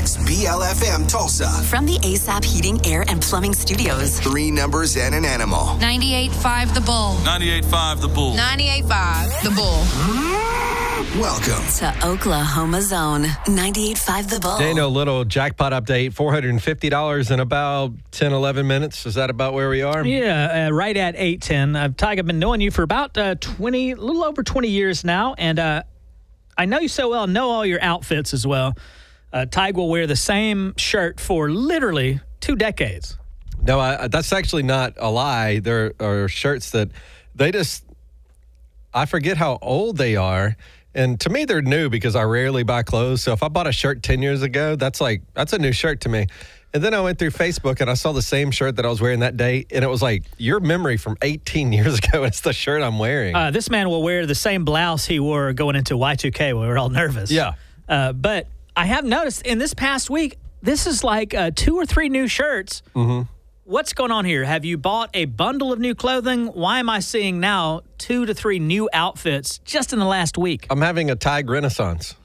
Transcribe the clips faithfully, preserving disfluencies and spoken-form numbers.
X B L F M Tulsa. From the A S A P Heating, Air, and Plumbing Studios. Three numbers and an animal. ninety-eight point five The Bull. ninety-eight point five The Bull. ninety-eight point five The Bull. Welcome to Oklahoma Zone. ninety-eight point five The Bull. Daniel, little jackpot update. four hundred fifty dollars in about ten, eleven minutes. Is that about where we are? Yeah, uh, right at eight ten. Uh, Tig, I've been knowing you for about uh, twenty, a little over twenty years now, and uh, I know you so well, know all your outfits as well. Uh, Tig will wear the same shirt for literally two decades. No, I, that's actually not a lie. There are shirts that they just, I forget how old they are. And to me, they're new because I rarely buy clothes. So if I bought a shirt ten years ago, that's like, that's a new shirt to me. And then I went through Facebook and I saw the same shirt that I was wearing that day. And it was like, your memory from eighteen years ago, it's the shirt I'm wearing. Uh, this man will wear the same blouse he wore going into Y two K when we were all nervous. Yeah. Uh, but I have noticed in this past week, this is like uh, two or three new shirts. Mm-hmm. What's going on here? Have you bought a bundle of new clothing? Why am I seeing now two to three new outfits just in the last week? I'm having a Tig renaissance.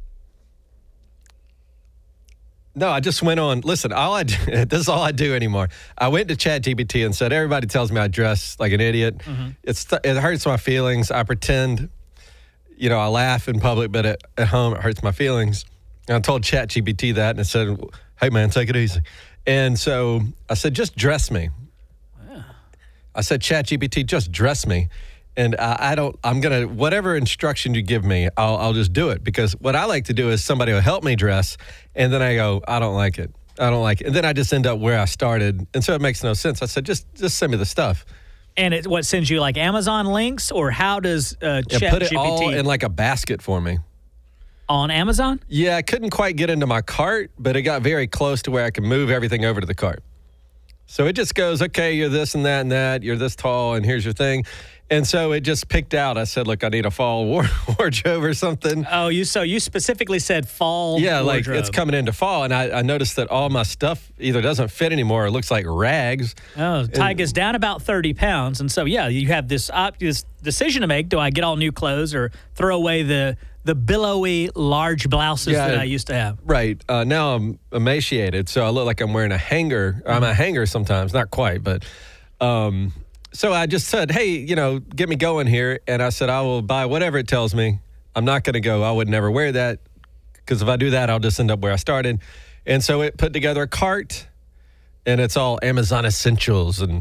No, I just went on. Listen, all I do, this is all I do anymore. I went to ChatGPT and said, everybody tells me I dress like an idiot. Mm-hmm. It's it hurts my feelings. I pretend, you know, I laugh in public, but at, at home it hurts my feelings. And I told ChatGPT that, and it said, hey, man, take it easy. And so I said, just dress me. Yeah. I said, ChatGPT, just dress me. And I, I don't, I'm going to, whatever instruction you give me, I'll, I'll just do it. Because what I like to do is somebody will help me dress, and then I go, I don't like it. I don't like it. And then I just end up where I started. And so it makes no sense. I said, just just send me the stuff. And it what sends you like Amazon links, or how does uh, ChatGPT? Yeah, put it all in like a basket for me. On Amazon? Yeah, I couldn't quite get into my cart, but it got very close to where I could move everything over to the cart. So it just goes, okay, you're this and that and that, you're this tall, and here's your thing. And so it just picked out. I said, look, I need a fall wardrobe or something. Oh, you so you specifically said fall yeah, wardrobe. Like it's coming into fall, and I, I noticed that all my stuff either doesn't fit anymore or looks like rags. Oh, Tig is down about thirty pounds, and so, yeah, you have this, op- this decision to make. Do I get all new clothes or throw away the the billowy large blouses yeah, that I used to have? Right. Uh, now I'm emaciated, so I look like I'm wearing a hanger. Mm-hmm. I'm a hanger sometimes, not quite, but... Um, So I just said, hey, you know, get me going here. And I said, I will buy whatever it tells me. I'm not going to go, I would never wear that. Because if I do that, I'll just end up where I started. And so it put together a cart. And it's all Amazon Essentials and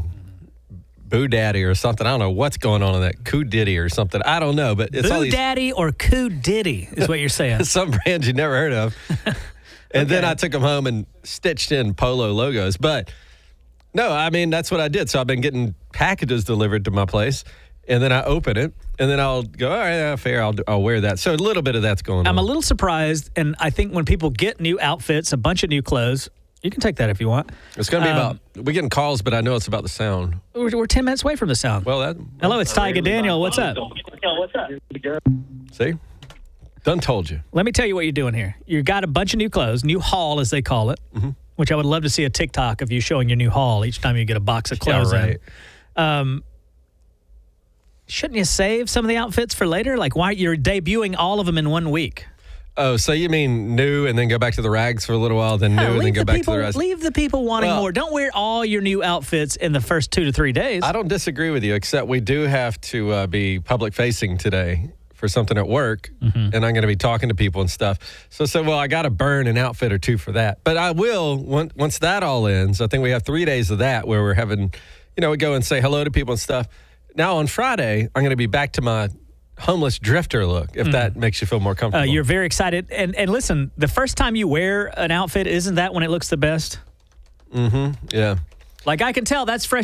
Boo Daddy or something. I don't know what's going on in that. Coo Diddy or something. I don't know. But it's Boo all these... Daddy or Coo Diddy is what you're saying. Some brands you never heard of. And okay. Then I took them home and stitched in Polo logos. But... No, I mean, that's what I did. So I've been getting packages delivered to my place, and then I open it, and then I'll go, all right, yeah, fair, I'll, I'll wear that. So a little bit of that's going I'm on. I'm a little surprised, and I think when people get new outfits, a bunch of new clothes, you can take that if you want. It's going to be um, about, we're getting calls, but I know it's about the sound. We're, we're ten minutes away from the sound. Well, that. Hello, it's Tig and Daniel. What's up? What's up? See? Done told you. Let me tell you what you're doing here. You got a bunch of new clothes, new haul, as they call it. Mm-hmm. Which I would love to see a TikTok of you showing your new haul each time you get a box of clothes yeah, right. in. Um, shouldn't you save some of the outfits for later? Like, why you're debuting all of them in one week? Oh, so you mean new and then go back to the rags for a little while, then yeah, new and then go the back people, to the rest? Leave the people wanting well, more. Don't wear all your new outfits in the first two to three days. I don't disagree with you, except we do have to uh, be public-facing today for something at work, mm-hmm. and I'm going to be talking to people and stuff. So I said, well, I got to burn an outfit or two for that. But I will, once, once that all ends, I think we have three days of that where we're having, you know, we go and say hello to people and stuff. Now on Friday, I'm going to be back to my homeless drifter look, if mm. that makes you feel more comfortable. Uh, you're very excited. And, and listen, the first time you wear an outfit, isn't that when it looks the best? Mm-hmm, yeah. Like, I can tell that's fresh